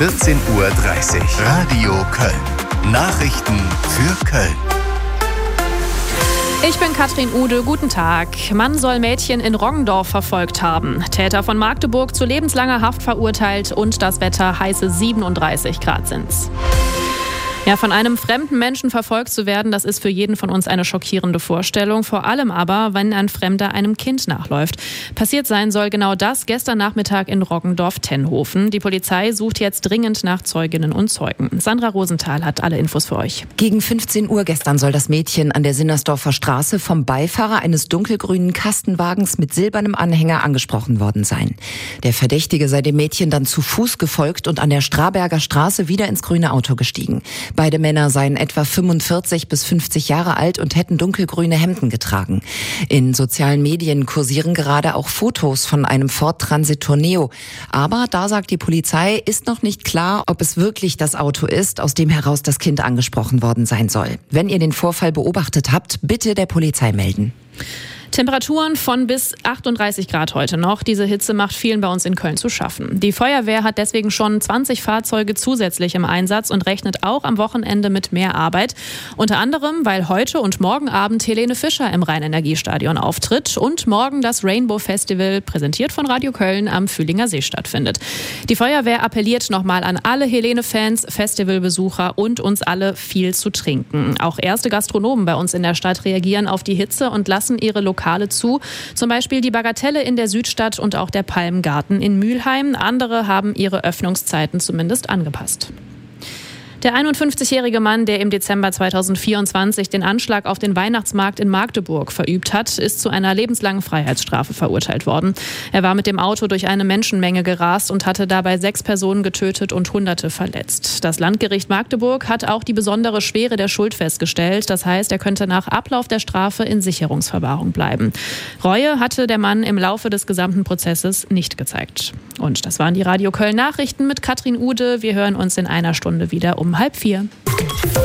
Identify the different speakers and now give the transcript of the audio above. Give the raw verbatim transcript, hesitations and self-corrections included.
Speaker 1: vierzehn Uhr dreißig. Radio Köln. Nachrichten für Köln.
Speaker 2: Ich bin Katrin Ude, guten Tag. Mann soll Mädchen in Roggendorf verfolgt haben. Täter von Magdeburg zu lebenslanger Haft verurteilt und das Wetter heiße siebenunddreißig Grad sind's. Ja, von einem fremden Menschen verfolgt zu werden, das ist für jeden von uns eine schockierende Vorstellung. Vor allem aber, wenn ein Fremder einem Kind nachläuft. Passiert sein soll genau das gestern Nachmittag in Roggendorf-Tenhofen. Die Polizei sucht jetzt dringend nach Zeuginnen und Zeugen. Sandra Rosenthal hat alle Infos für euch.
Speaker 3: Gegen fünfzehn Uhr gestern soll das Mädchen an der Sinnersdorfer Straße vom Beifahrer eines dunkelgrünen Kastenwagens mit silbernem Anhänger angesprochen worden sein. Der Verdächtige sei dem Mädchen dann zu Fuß gefolgt und an der Straberger Straße wieder ins grüne Auto gestiegen. Beide Männer seien etwa fünfundvierzig bis fünfzig Jahre alt und hätten dunkelgrüne Hemden getragen. In sozialen Medien kursieren gerade auch Fotos von einem Ford Transit Tourneo. Aber da sagt die Polizei, ist noch nicht klar, ob es wirklich das Auto ist, aus dem heraus das Kind angesprochen worden sein soll. Wenn ihr den Vorfall beobachtet habt, bitte der Polizei melden.
Speaker 2: Temperaturen von bis achtunddreißig Grad heute noch. Diese Hitze macht vielen bei uns in Köln zu schaffen. Die Feuerwehr hat deswegen schon zwanzig Fahrzeuge zusätzlich im Einsatz und rechnet auch am Wochenende mit mehr Arbeit. Unter anderem, weil heute und morgen Abend Helene Fischer im Rhein-Energiestadion auftritt und morgen das Rainbow Festival, präsentiert von Radio Köln, am Fühlinger See stattfindet. Die Feuerwehr appelliert nochmal an alle Helene-Fans, Festivalbesucher und uns alle, viel zu trinken. Auch erste Gastronomen bei uns in der Stadt reagieren auf die Hitze und lassen ihre Lokale zu. Zum Beispiel die Bagatelle in der Südstadt und auch der Palmgarten in Mülheim. Andere haben ihre Öffnungszeiten zumindest angepasst. Der einundfünfzigjährige Mann, der im Dezember zweitausendvierundzwanzig den Anschlag auf den Weihnachtsmarkt in Magdeburg verübt hat, ist zu einer lebenslangen Freiheitsstrafe verurteilt worden. Er war mit dem Auto durch eine Menschenmenge gerast und hatte dabei sechs Personen getötet und Hunderte verletzt. Das Landgericht Magdeburg hat auch die besondere Schwere der Schuld festgestellt. Das heißt, er könnte nach Ablauf der Strafe in Sicherungsverwahrung bleiben. Reue hatte der Mann im Laufe des gesamten Prozesses nicht gezeigt. Und das waren die Radio Köln Nachrichten mit Katrin Ude. Wir hören uns in einer Stunde wieder um halb vier.